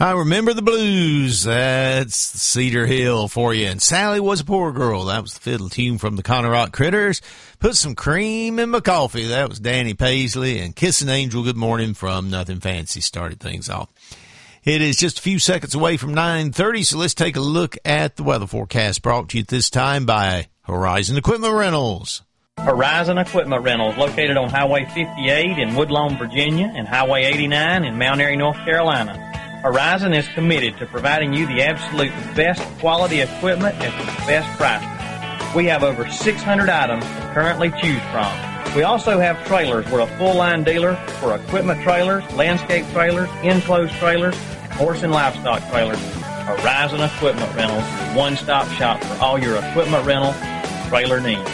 I remember the blues. That's Cedar Hill for you. And Sally was a poor girl. That was the fiddle tune from the Conner Rock Critters. Put some cream in my coffee. That was Danny Paisley. And Kiss an Angel, good morning from Nothing Fancy started things off. It is just a few seconds away from 9:30, so let's take a look at the weather forecast brought to you this time by Horizon Equipment Rentals. Horizon Equipment Rentals, located on Highway 58 in Woodlawn, Virginia, and Highway 89 in Mount Airy, North Carolina. Horizon is committed to providing you the absolute best quality equipment at the best prices. We have over 600 items to currently choose from. We also have trailers. We're a full-line dealer for equipment trailers, landscape trailers, enclosed trailers, and horse and livestock trailers. Horizon Equipment Rentals, your one-stop shop for all your equipment rental and trailer needs.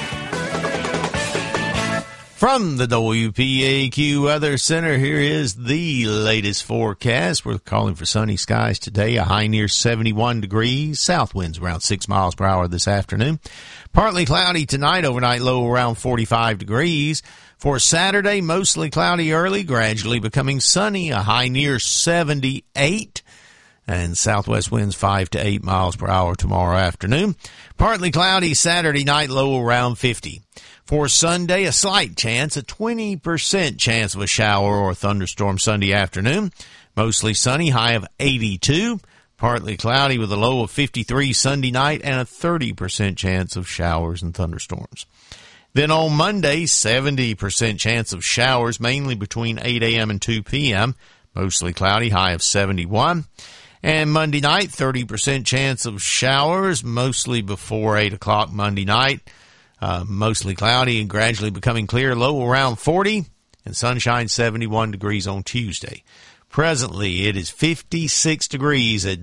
From the WPAQ Weather Center, here is the latest forecast. We're calling for sunny skies today, a high near 71 degrees, south winds around 6 miles per hour this afternoon. Partly cloudy tonight, overnight low around 45 degrees. For Saturday, mostly cloudy early, gradually becoming sunny, a high near 78. And southwest winds 5 to 8 miles per hour tomorrow afternoon. Partly cloudy Saturday night, low around 50. For Sunday, a slight chance, a 20% chance of a shower or thunderstorm Sunday afternoon. Mostly sunny, high of 82. Partly cloudy with a low of 53 Sunday night and a 30% chance of showers and thunderstorms. Then on Monday, 70% chance of showers, mainly between 8 a.m. and 2 p.m. Mostly cloudy, high of 71. And Monday night, 30% chance of showers, mostly before 8 o'clock Monday night. Mostly cloudy and gradually becoming clear, low around 40, and sunshine 71 degrees on Tuesday. Presently, it is 56 degrees at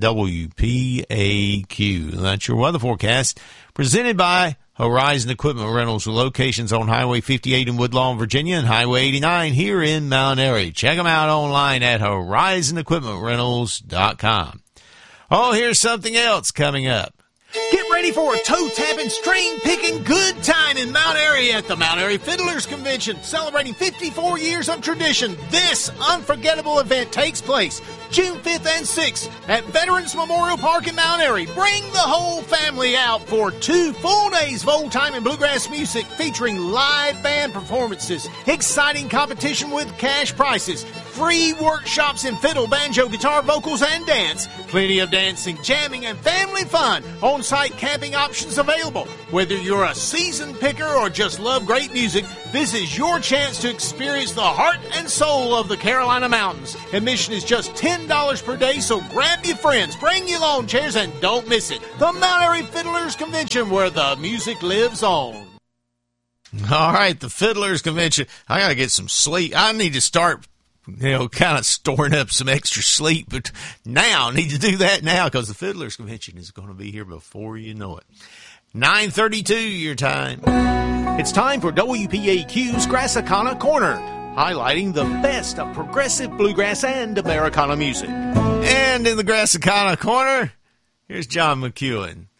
WPAQ. That's your weather forecast, presented by Horizon Equipment Rentals, with locations on Highway 58 in Woodlawn, Virginia, and Highway 89 here in Mount Airy. Check them out online at horizonequipmentrentals.com. Oh, here's something else coming up. Get ready for a toe-tapping, string-picking good time in Mount Airy at the Mount Airy Fiddlers Convention, celebrating 54 years of tradition. This unforgettable event takes place June 5th and 6th at Veterans Memorial Park in Mount Airy. Bring the whole family out for 2 full days of old-time and bluegrass music featuring live band performances, exciting competition with cash prizes, free workshops in fiddle, banjo, guitar, vocals, and dance, plenty of dancing, jamming, and family fun. On-site camping options available. Whether you're a seasoned picker or just love great music, this is your chance to experience the heart and soul of the Carolina Mountains. Admission is just $10 per day, so grab your friends, bring your lawn chairs, and don't miss it. The Mount Airy Fiddlers Convention, where the music lives on. All right, the Fiddlers Convention. I got to get some sleep. I need to start kind of storing up some extra sleep, but now I need to do that now because the Fiddlers Convention is going to be here before you know it. 9:32 your time. It's time for WPAQ's Grassicana Corner, highlighting the best of progressive bluegrass and Americana music. And in the Grassicana Corner, here's John McEwen.